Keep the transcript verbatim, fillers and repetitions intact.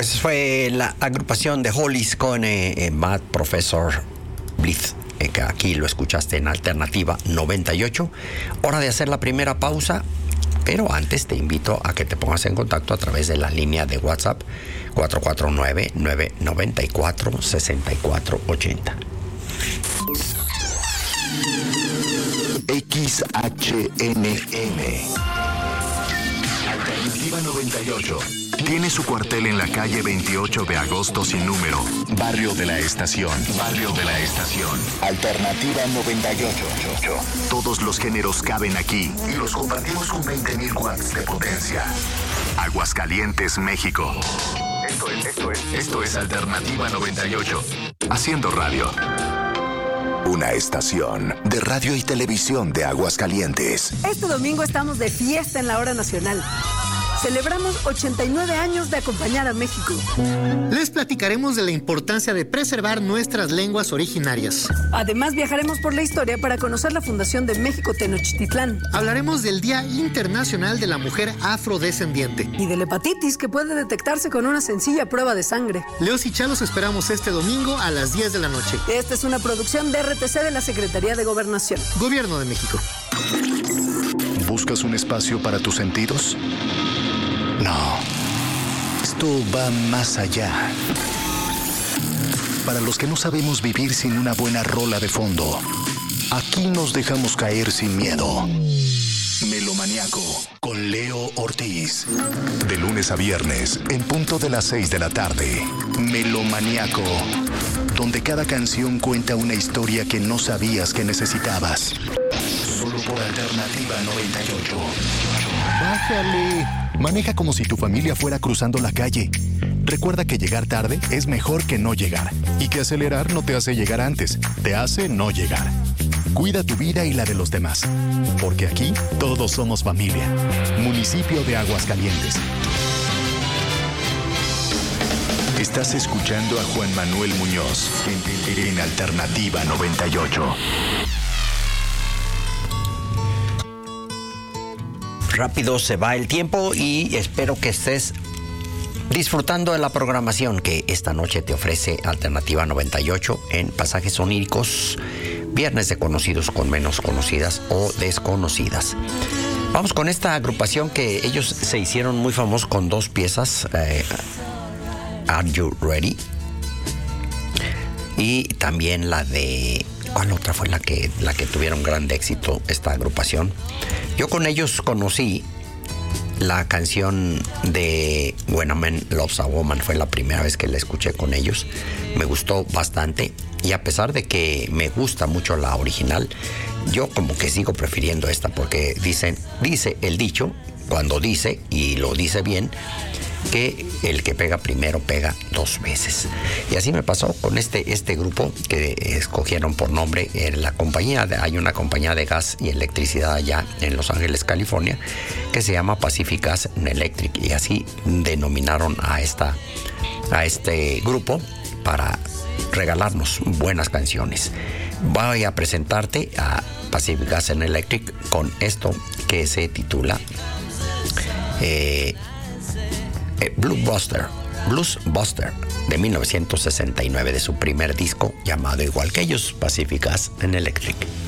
Pues fue la agrupación de Hollies con eh, eh, Mad Professor Blitz, eh, que aquí lo escuchaste en Alternativa noventa y ocho. Hora de hacer la primera pausa, pero antes te invito a que te pongas en contacto a través de la línea de WhatsApp cuatro cuatro nueve, nueve nueve cuatro, seis cuatro ocho cero. X H N M Alternativa noventa y ocho tiene su cuartel en la calle veintiocho de agosto sin número, Barrio de la Estación. Barrio de la Estación. Alternativa noventa y ocho. Todos los géneros caben aquí y los compartimos con veinte mil watts de potencia. Aguascalientes, México. Esto es, esto es, esto es Alternativa noventa y ocho. Haciendo radio. Una estación de radio y televisión de Aguascalientes. Este domingo estamos de fiesta en la hora nacional. Celebramos ochenta y nueve años de acompañar a México. Les platicaremos de la importancia de preservar nuestras lenguas originarias. Además, viajaremos por la historia para conocer la fundación de México Tenochtitlán. Hablaremos del Día Internacional de la Mujer Afrodescendiente. Y de la hepatitis, que puede detectarse con una sencilla prueba de sangre. Leos y Chalos esperamos este domingo a las diez de la noche. Esta es una producción de R T C de la Secretaría de Gobernación. Gobierno de México. ¿Buscas un espacio para tus sentidos? No, esto va más allá. Para los que no sabemos vivir sin una buena rola de fondo, aquí nos dejamos caer sin miedo. Melomaniaco con Leo Ortiz. De lunes a viernes, en punto de las seis de la tarde. Melomaniaco, donde cada canción cuenta una historia que no sabías que necesitabas. Solo por Alternativa noventa y ocho. Bájale. Maneja como si tu familia fuera cruzando la calle. Recuerda que llegar tarde es mejor que no llegar. Y que acelerar no te hace llegar antes, te hace no llegar. Cuida tu vida y la de los demás. Porque aquí todos somos familia. Municipio de Aguascalientes. Estás escuchando a Juan Manuel Muñoz en, en Alternativa noventa y ocho. Rápido se va el tiempo y espero que estés disfrutando de la programación que esta noche te ofrece Alternativa noventa y ocho en pasajes oníricos, viernes de conocidos con menos conocidas o desconocidas. Vamos con esta agrupación que ellos se hicieron muy famosos con dos piezas, eh, Are You Ready? Y también la de... ¿Cuál otra fue la que, la que tuvieron gran éxito esta agrupación? Yo con ellos conocí la canción de When a Man Loves a Woman. Fue la primera vez que la escuché con ellos. Me gustó bastante. Y a pesar de que me gusta mucho la original, yo como que sigo prefiriendo esta porque dicen, dice el dicho, cuando dice, y lo dice bien, que el que pega primero pega dos veces. Y así me pasó con este, este grupo que escogieron por nombre en la compañía. De, hay una compañía de gas y electricidad allá en Los Ángeles, California, que se llama Pacific Gas and Electric. Y así denominaron a, esta, a este grupo para regalarnos buenas canciones. Voy a presentarte a Pacific Gas and Electric con esto que se titula... Eh, Eh, Blues Buster, Blues Buster de mil novecientos sesenta y nueve, de su primer disco llamado igual que ellos, Pacific Gas and Electric.